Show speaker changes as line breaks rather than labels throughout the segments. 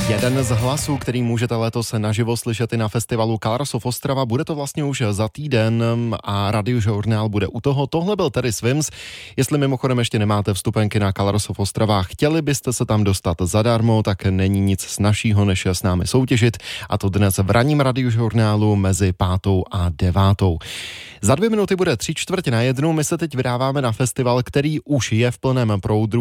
Jeden z hlasů, který můžete letos naživo slyšet i na festivalu Colors of Ostrava, bude to vlastně už za týden a Radiožurnál bude u toho. Tohle byl Terry Swims. Jestli mimochodem ještě nemáte vstupenky na Colors of Ostrava, chtěli byste se tam dostat zadarmo, tak není nic snazšího, než s námi soutěžit. A to dnes v ranním Radiožurnálu mezi 5. a 9. Za 2 minuty bude 3:45. My se teď vydáváme na festival, který už je v plném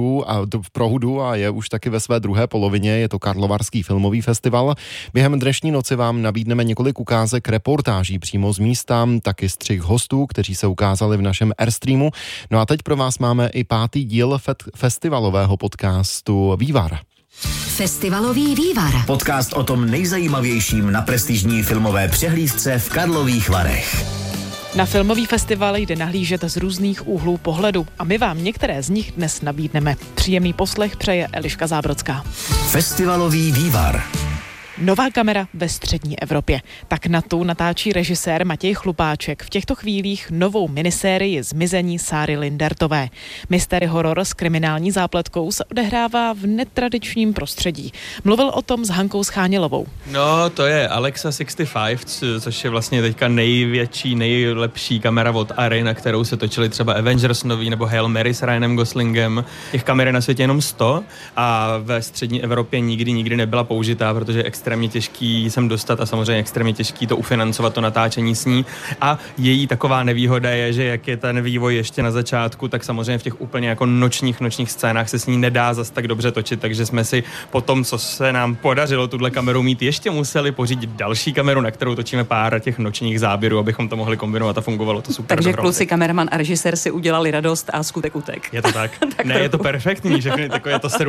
proudu a je už taky ve své druhé polovině. Je to Karlovarský filmový festival. Během dnešní noci vám nabídneme několik ukázek reportáží přímo z místa, taky střih hostů, kteří se ukázali v našem Airstreamu. No a teď pro vás máme i 5. díl festivalového podcastu Vývar.
Festivalový Vývar.
Podcast o tom nejzajímavějším na prestižní filmové přehlídce v Karlových Varech.
Na filmový festival jde nahlížet z různých úhlů pohledu a my vám některé z nich dnes nabídneme. Příjemný poslech přeje Eliška Zábrodská.
Festivalový Vývar.
Nová kamera ve střední Evropě. Tak na tu natáčí režisér Matěj Chlupáček v těchto chvílích novou minisérii Zmizení Sáry Lindertové. Mystery horor s kriminální zápletkou se odehrává v netradičním prostředí. Mluvil o tom s Hankou Schánělovou.
No, to je Alexa 65, což je vlastně teďka největší, nejlepší kamera od Arri, na kterou se točili třeba Avengers nový nebo Hail Mary s Ryanem Goslingem. Těch kamer je na světě jenom 100 a ve střední Evropě nikdy nebyla použitá, protože extrémně těžký sem dostat a samozřejmě extrémně těžký to ufinancovat, to natáčení s ní. A její taková nevýhoda je, že jak je ten vývoj ještě na začátku, tak samozřejmě v těch úplně jako nočních scénách se s ní nedá zas tak dobře točit, takže jsme si po tom, co se nám podařilo tuhle kameru mít, ještě museli pořídit další kameru, na kterou točíme pár těch nočních záběrů, abychom to mohli kombinovat a fungovalo to super.
Takže
dohromady.
kluci, kameraman a režisér si udělali radost a skutek utek.
Je to tak. Ne, je to perfektní, že je to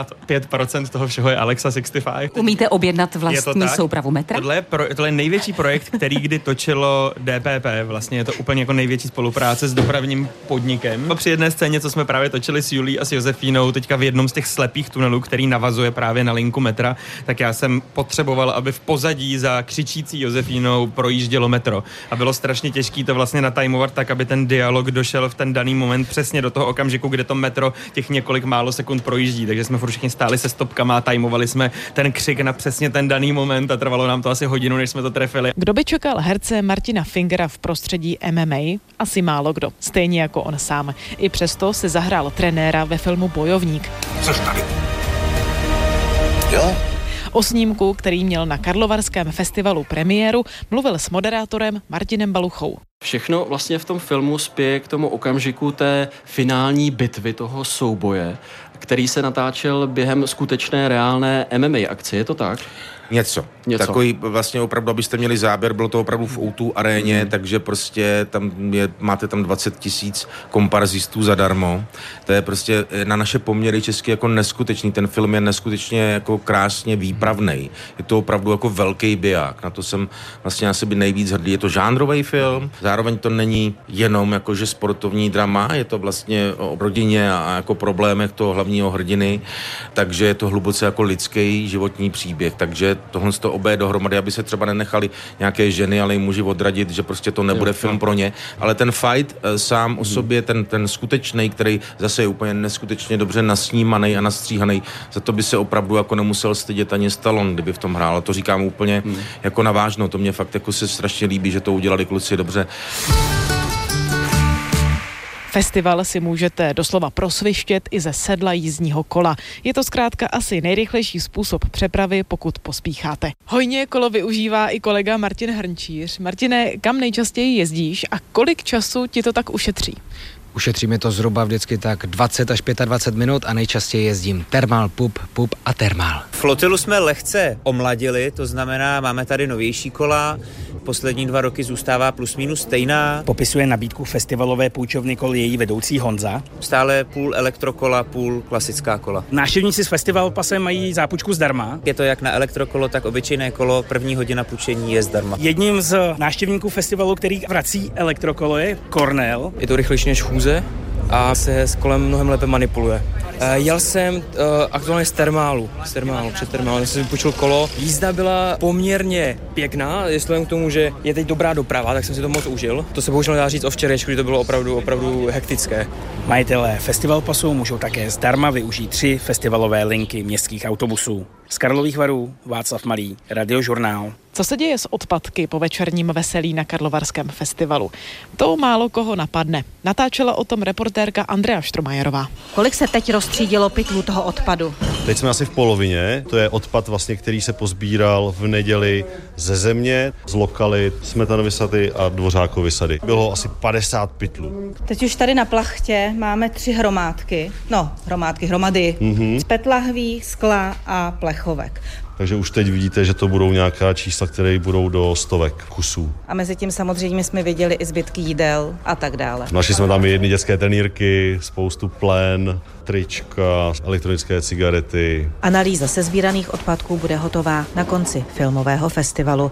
75% toho všeho je Alexa 65.
Umíte objednat vlastní soupravu metra?
Tohle je největší projekt, který kdy točilo DPP. Vlastně je to úplně jako největší spolupráce s dopravním podnikem. Při jedné scéně, co jsme právě točili s Julí a s Josefínou, teďka v jednom z těch slepých tunelů, který navazuje právě na linku metra, tak já jsem potřeboval, aby v pozadí za křičící Josefínou projíždělo metro. A bylo strašně těžké to vlastně natajmovat tak, aby ten dialog došel v ten daný moment přesně do toho okamžiku, kde to metro těch několik málo sekund projíždí. Takže jsme furt všichni stáli se stopkama a tajmovali jsme ten křik na přesně ten daný moment a trvalo nám to asi hodinu, než jsme to trefili.
Kdo by čekal herce Martina Fingera v prostředí MMA? Asi málo kdo, stejně jako on sám. I přesto si zahrál trenéra ve filmu Bojovník.
Což tady?
Jo? O snímku, který měl na Karlovarském festivalu premiéru, mluvil s moderátorem Martinem Baluchou.
Všechno vlastně v tom filmu spěje k tomu okamžiku té finální bitvy, toho souboje, který se natáčel během skutečné reálné MMA akce, je to tak?
Něco. Takový vlastně opravdu, abyste měli záběr, bylo to opravdu v O2 aréně, takže prostě tam máte tam 20 000 komparzistů zadarmo. To je prostě na naše poměry česky jako neskutečný. Ten film je neskutečně jako krásně výpravnej. Je to opravdu jako velký biják. Na to jsem vlastně na sebe nejvíc hrdý. Je to žánrový film, zároveň to není jenom jakože sportovní drama, je to vlastně o rodině a jako problémech toho hlavního hrdiny, takže je to hluboce jako lidský životní příběh. Takže tohle z toho obé dohromady, aby se třeba nenechali nějaké ženy, ale i muži odradit, že prostě to nebude film pro ně. Ale ten fight sám o sobě, ten skutečný, který zase je úplně neskutečně dobře nasnímaný a nastříhaný, za to by se opravdu jako nemusel stydět ani Stallone, kdyby v tom hrál. A to říkám úplně jako navážno. To mě fakt jako se strašně líbí, že to udělali kluci dobře.
Festival si můžete doslova prosvištět i ze sedla jízdního kola. Je to zkrátka asi nejrychlejší způsob přepravy, pokud pospícháte. Hojně kolo využívá i kolega Martin Hrnčíř. Martine, kam nejčastěji jezdíš a kolik času ti to tak ušetří?
Ušetří mi to zhruba vždycky tak 20 až 25 minut a nejčastěji jezdím termál, pub a termál.
Flotilu jsme lehce omladili, to znamená, máme tady novější kola, poslední 2 roky zůstává plus minus stejná.
Popisuje nabídku festivalové půjčovny kol její vedoucí Honza.
Stále půl elektrokola, půl klasická kola.
Návštěvníci z festival pasem mají zápůjčku zdarma.
Je to jak na elektrokolo, tak obyčejné kolo, první hodina půjčení je zdarma.
Jedním z návštěvníků festivalu, který vrací elektrokolo, je Cornel.
Je to rychlejší než chůze a se s kolem mnohem lépe manipuluje. Jel jsem aktuálně z termálu, před termálem jsem si půjčil kolo. Jízda byla poměrně pěkná, jestli k tomu, že je teď dobrá doprava, tak jsem si to moc užil. To se bohužel dá říct o včerejšku, kdy to bylo opravdu hektické.
Majitelé festival pasu můžou také zdarma využít 3 festivalové linky městských autobusů. Z Karlových Varů Václav Malý, Radiožurnál.
Co se děje s odpadky po večerním veselí na Karlovarském festivalu? To málo koho napadne. Natáčela o tom reportérka Andrea Štromajerová.
Kolik se teď rozstřídilo pytlů toho odpadu?
Teď jsme asi v polovině. To je odpad vlastně, který se pozbíral v neděli ze země, z lokalit Smetanovy sady a Dvořákovy sady. Bylo asi 50 pytlů.
Teď už tady na plachtě máme 3 hromady z PET lahví, skla a plechovek.
Takže už teď vidíte, že to budou nějaká čísla, které budou do stovek kusů.
A mezi tím samozřejmě jsme viděli i zbytky jídel a tak dále.
Našli jsme tam i jedny dětské trenýrky, spoustu plen, trička, elektronické cigarety.
Analýza sesbíraných odpadků bude hotová na konci filmového festivalu.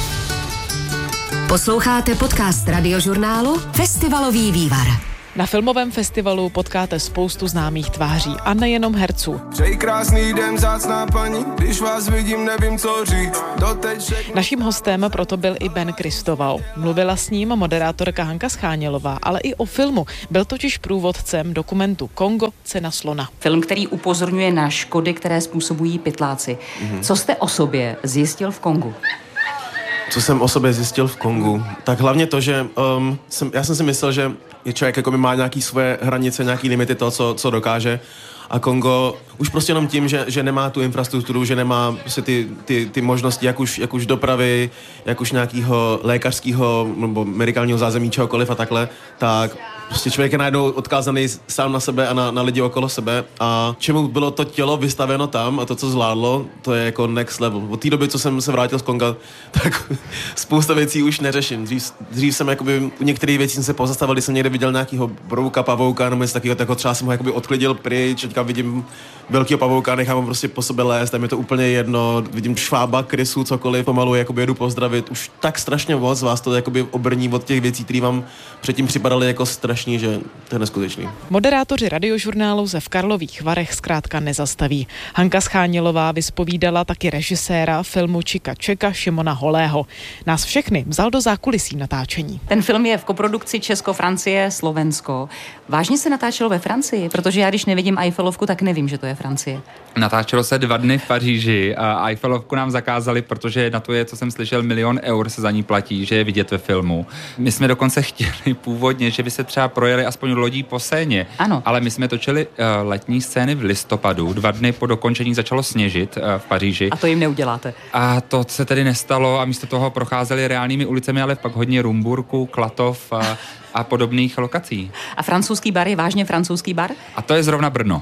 Posloucháte podcast Radiožurnálu Festivalový vývar.
Na filmovém festivalu potkáte spoustu známých tváří a nejenom herců.
Přeji krásný den, vzácná paní, když vás vidím, nevím, co říct.
Naším hostem proto byl i Ben Kristoval. Mluvila s ním moderátorka Hanka Schánělová, ale i o filmu. Byl totiž průvodcem dokumentu Kongo, cena slona.
Film, který upozorňuje na škody, které způsobují pytláci. Co jste o sobě zjistil v Kongu?
Co jsem o sobě zjistil v Kongu? Tak hlavně to, že já jsem si myslel, že člověk jako má nějaký svoje hranice, nějaký limity toho, co dokáže. A Kongo už prostě jenom tím, že nemá tu infrastrukturu, že nemá prostě ty možnosti, jak už dopravy, jak už nějakého lékařského nebo medikálního zázemí, čehokoliv a takhle, tak prostě člověk je najednou odkázaný sám na sebe a na lidi okolo sebe a čemu bylo to tělo vystaveno tam a to, co zvládlo, to je jako next level. Od té doby, co jsem se vrátil z Konga, tak spousta věcí už neřeším. Dřív jsem jakoby, u některých věcí jsem se pozastavil, když jsem někde viděl nějakýho brouka, pavouka, nebo něco takového, tak třeba jsem ho jakoby odklidil pryč, teďka vidím velkýho pavouka, nechám ho prostě po sobě lézt, tam je to úplně jedno, vidím švába, krysu, cokoliv, pomalu jakoby jedu pozdravit. Už tak strašně moc vás to jakoby obrní od těch věcí, které vám předtím připadaly jako strašný, že to je neskutečný.
Moderátoři Radiožurnálu se v Karlových Varech zkrátka nezastaví. Hanka Schánělová vyspovídala taky režiséra filmu Čika Čeka Šimona Holého. Nás všechny vzal do zákulisí natáčení.
Ten film je v koprodukci Česko, Francie, Slovensko. Vážně se natáčelo ve Francii? Protože já, když nevidím Eiffelovku, tak nevím, že to je Francie.
Natáčelo se 2 dny v Paříži a Eiffelovku nám zakázali, protože na to je, co jsem slyšel, 1 000 000 eur se za ní platí, že je vidět ve filmu. My jsme dokonce chtěli původně, že by se třeba projeli aspoň lodí po Séně.
Ano.
Ale my jsme točili letní scény v listopadu. 2 dny po dokončení začalo sněžit v Paříži.
A to jim neuděláte.
A to se tedy nestalo a místo toho procházeli reálnými ulicemi, ale pak hodně Rumburku, Klatov a podobných lokací.
A francouzský bar je vážně francouzský bar?
A to je zrovna Brno.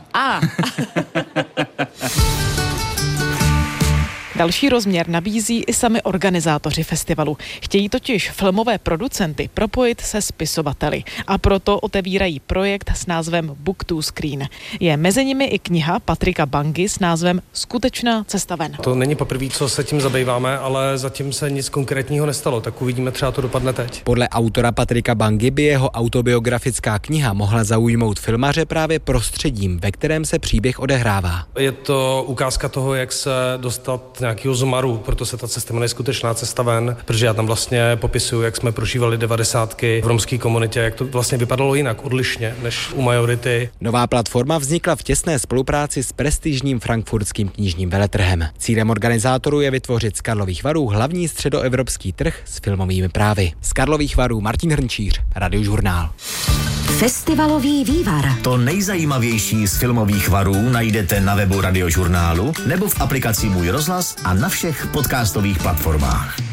Další rozměr nabízí i sami organizátoři festivalu. Chtějí totiž filmové producenty propojit se spisovateli a proto otevírají projekt s názvem Book to Screen. Je mezi nimi i kniha Patrika Bangy s názvem Skutečná cesta ven.
To není poprvé, co se tím zabýváme, ale zatím se nic konkrétního nestalo, tak uvidíme, třeba to dopadne teď.
Podle autora Patrika Bangy by jeho autobiografická kniha mohla zaujmout filmaře právě prostředím, ve kterém se příběh odehrává.
Je to ukázka toho, jak se dostat nějakého zmaru, proto se ta cesta jmenuje Skutečná cesta ven, protože já tam vlastně popisuju, jak jsme prožívali 90. v romské komunitě, jak to vlastně vypadalo jinak, odlišně než u majority.
Nová platforma vznikla v těsné spolupráci s prestižním frankfurtským knižním veletrhem. Cílem organizátorů je vytvořit z Karlových Varů hlavní středoevropský trh s filmovými právy. Z Karlových Varů Martin Hrnčíř, Radiožurnál.
Festivalový vývar.
To nejzajímavější z filmových varů najdete na webu Radiožurnálu nebo v aplikaci Můj rozhlas a na všech podcastových platformách.